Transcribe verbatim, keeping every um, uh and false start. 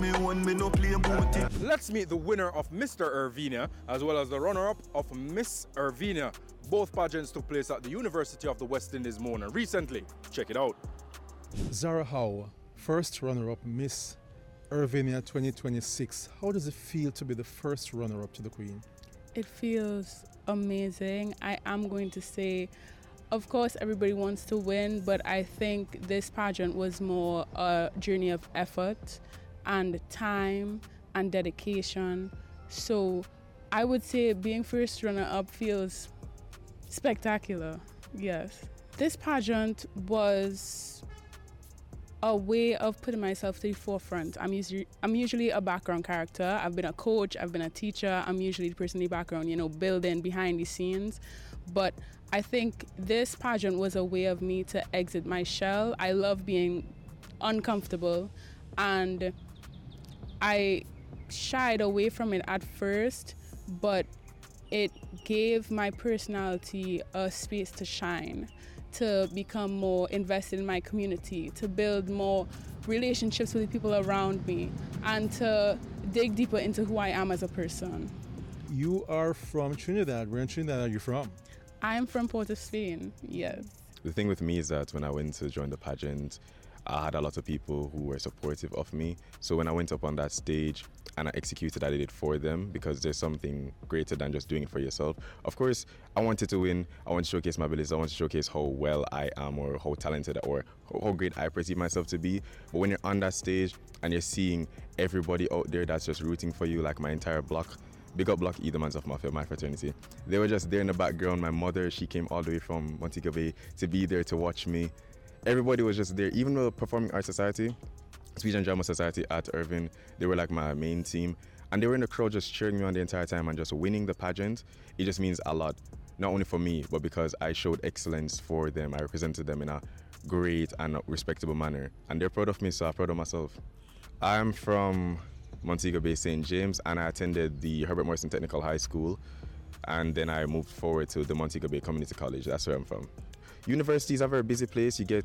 Let's meet the winner of Mister Irvina as well as the runner-up of Miss Irvina. Both pageants took place at the University of the West Indies, Mona, recently. Check it out. Zara Howe, first runner-up Miss Irvina twenty twenty-six. How does it feel to be the first runner-up to the Queen? It feels amazing. I am going to say, of course, everybody wants to win, but I think this pageant was more a journey of effort and time and dedication. So I would say being first runner-up feels spectacular, yes. This pageant was a way of putting myself to the forefront. I'm usually, I'm usually a background character. I've been a coach, I've been a teacher. I'm usually the person in the background, you know, building behind the scenes. But I think this pageant was a way of me to exit my shell. I love being uncomfortable, and I shied away from it at first, but it gave my personality a space to shine, to become more invested in my community, to build more relationships with the people around me, and to dig deeper into who I am as a person. You are from Trinidad. Where in Trinidad are you from? I'm from Port of Spain, yes. The thing with me is that when I went to join the pageant, I had a lot of people who were supportive of me. So when I went up on that stage and I executed, I did it for them, because there's something greater than just doing it for yourself. Of course, I wanted to win. I want to showcase my abilities. I want to showcase how well I am, or how talented or how great I perceive myself to be. But when you're on that stage and you're seeing everybody out there that's just rooting for you, like my entire block, big up Block E, the Mans of Mafia, my fraternity. They were just there in the background. My mother, she came all the way from Montego Bay to be there to watch me. Everybody was just there. Even the Performing Arts Society, Speech and Drama Society at Irvine, they were like my main team. And they were in the crowd just cheering me on the entire time, and just winning the pageant. It just means a lot, not only for me, but because I showed excellence for them. I represented them in a great and respectable manner. And they're proud of me, so I'm proud of myself. I'm from Montego Bay, Saint James, and I attended the Herbert Morrison Technical High School, and then I moved forward to the Montego Bay Community College. That's where I'm from. University is a very busy place. You get